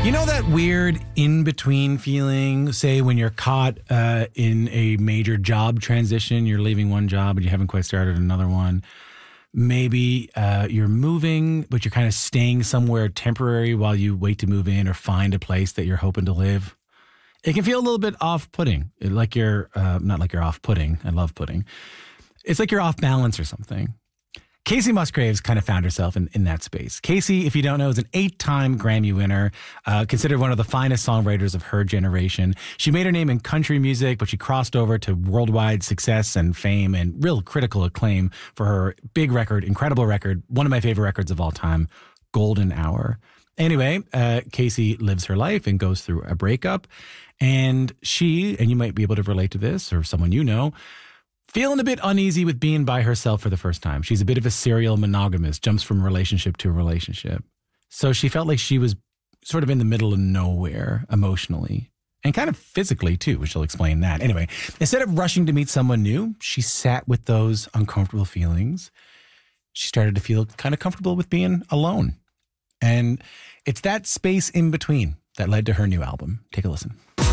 You know that weird in-between feeling, say when you're caught in a major job transition, you're leaving one job and you haven't quite started another one. Maybe you're moving, but you're kind of staying somewhere temporary while you wait to move in or find a place that you're hoping to live. It can feel a little bit off-putting, like you're, not like you're off-putting, I love pudding. It's like you're off balance or something. Kacey Musgraves kind of found herself in that space. Kacey, if you don't know, is an 8-time Grammy winner, considered one of the finest songwriters of her generation. She made her name in country music, but she crossed over to worldwide success and fame and real critical acclaim for her big record, incredible record, one of my favorite records of all time, Golden Hour. Anyway, Kacey lives her life and goes through a breakup. And she, and you might be able to relate to this, or someone you know, feeling a bit uneasy with being by herself for the first time. She's a bit of a serial monogamist, jumps from relationship to relationship. So she felt like she was sort of in the middle of nowhere emotionally and kind of physically too, which she'll explain that. Anyway, instead of rushing to meet someone new, she sat with those uncomfortable feelings. She started to feel kind of comfortable with being alone. And it's that space in between that led to her new album. Take a listen.